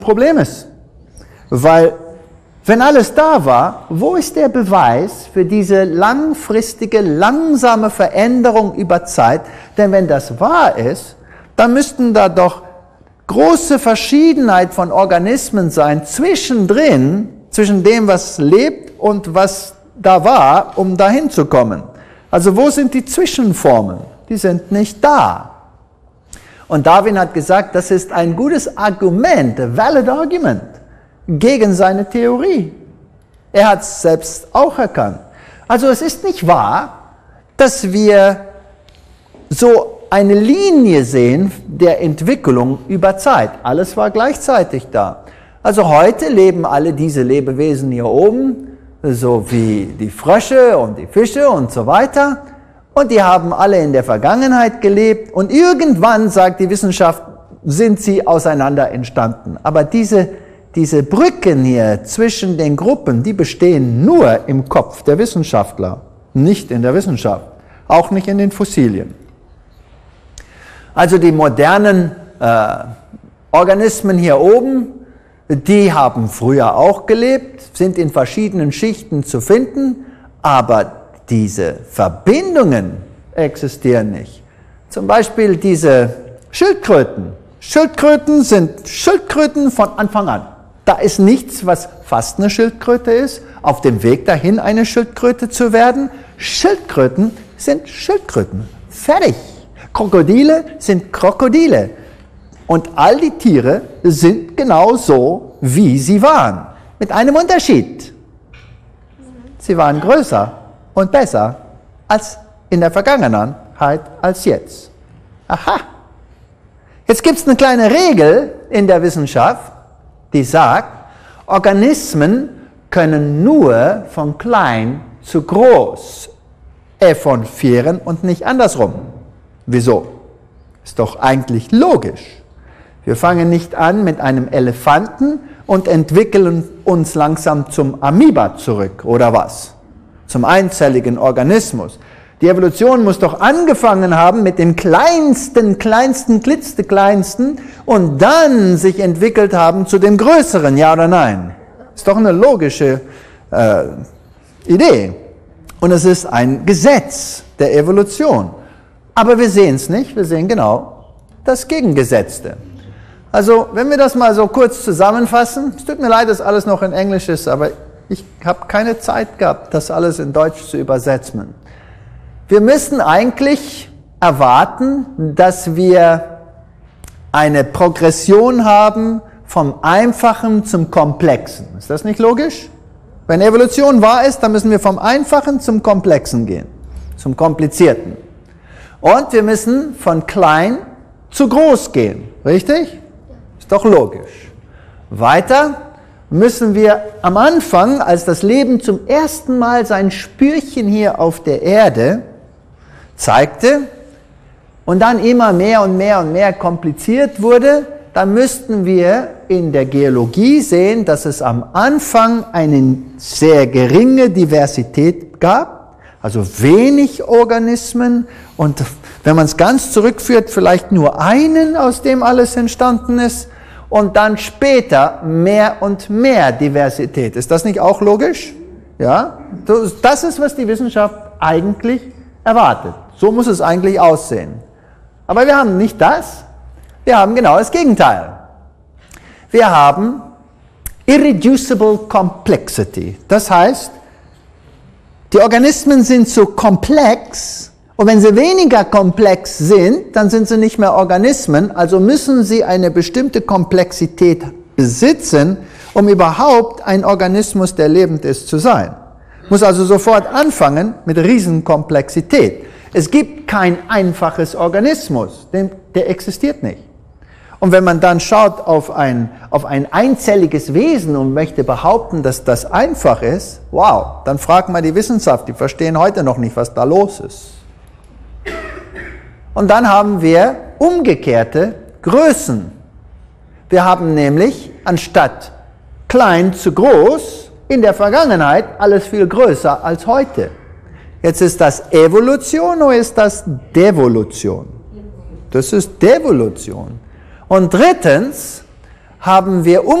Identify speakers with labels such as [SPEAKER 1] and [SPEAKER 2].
[SPEAKER 1] Problem ist. Weil, wenn alles da war, wo ist der Beweis für diese langfristige, langsame Veränderung über Zeit? Denn wenn das wahr ist, dann müssten da doch große Verschiedenheit von Organismen sein, zwischendrin, zwischen dem, was lebt und was da war, um dahin zu kommen. Also wo sind die Zwischenformen? Die sind nicht da. Und Darwin hat gesagt, das ist ein gutes Argument, a valid argument, gegen seine Theorie. Er hat es selbst auch erkannt. Also es ist nicht wahr, dass wir so eine Linie sehen der Entwicklung über Zeit. Alles war gleichzeitig da. Also heute leben alle diese Lebewesen hier oben, so wie die Frösche und die Fische und so weiter. Und die haben alle in der Vergangenheit gelebt und irgendwann, sagt die Wissenschaft, sind sie auseinander entstanden. Aber diese Brücken hier zwischen den Gruppen, die bestehen nur im Kopf der Wissenschaftler, nicht in der Wissenschaft, auch nicht in den Fossilien. Also die modernen Organismen hier oben, die haben früher auch gelebt, sind in verschiedenen Schichten zu finden, aber diese Verbindungen existieren nicht. Zum Beispiel diese Schildkröten. Schildkröten sind Schildkröten von Anfang an. Da ist nichts, was fast eine Schildkröte ist, auf dem Weg dahin eine Schildkröte zu werden. Schildkröten sind Schildkröten. Fertig. Krokodile sind Krokodile. Und all die Tiere sind genau so, wie sie waren. Mit einem Unterschied. Sie waren größer und besser als in der Vergangenheit als jetzt. Aha. Jetzt gibt es eine kleine Regel in der Wissenschaft, die sagt, Organismen können nur von klein zu groß evolvieren und nicht andersrum. Wieso? Ist doch eigentlich logisch. Wir fangen nicht an mit einem Elefanten und entwickeln uns langsam zum Amoeba zurück, oder was? Zum einzelligen Organismus. Die Evolution muss doch angefangen haben mit dem kleinsten, klitzekleinsten und dann sich entwickelt haben zu dem größeren, ja oder nein? Ist doch eine logische Idee. Und es ist ein Gesetz der Evolution. Aber wir sehen es nicht, wir sehen genau das Gegengesetzte. Also, wenn wir das mal so kurz zusammenfassen, es tut mir leid, dass alles noch in Englisch ist, aber ich habe keine Zeit gehabt, das alles in Deutsch zu übersetzen. Wir müssen eigentlich erwarten, dass wir eine Progression haben vom Einfachen zum Komplexen. Ist das nicht logisch? Wenn Evolution wahr ist, dann müssen wir vom Einfachen zum Komplexen gehen, zum Komplizierten. Und wir müssen von klein zu groß gehen, richtig? Ist doch logisch. Weiter müssen wir am Anfang, als das Leben zum ersten Mal sein Spürchen hier auf der Erde zeigte und dann immer mehr und mehr und mehr kompliziert wurde, dann müssten wir in der Geologie sehen, dass es am Anfang eine sehr geringe Diversität gab, also wenig Organismen und wenn man es ganz zurückführt, vielleicht nur einen, aus dem alles entstanden ist und dann später mehr und mehr Diversität. Ist das nicht auch logisch? Ja? Das ist, was die Wissenschaft eigentlich erwartet. So muss es eigentlich aussehen. Aber wir haben nicht das, wir haben genau das Gegenteil. Wir haben irreducible complexity. Das heißt, die Organismen sind so komplex und wenn sie weniger komplex sind, dann sind sie nicht mehr Organismen, also müssen sie eine bestimmte Komplexität besitzen, um überhaupt ein Organismus, der lebend ist, zu sein. Muss also sofort anfangen mit Riesenkomplexität. Es gibt kein einfaches Organismus, der existiert nicht. Und wenn man dann schaut auf ein einzelliges Wesen und möchte behaupten, dass das einfach ist, wow, dann fragt man die Wissenschaft, die verstehen heute noch nicht, was da los ist. Und dann haben wir umgekehrte Größen. Wir haben nämlich anstatt klein zu groß in der Vergangenheit alles viel größer als heute. Jetzt ist das Evolution oder ist das Devolution? Das ist Devolution. Und drittens haben wir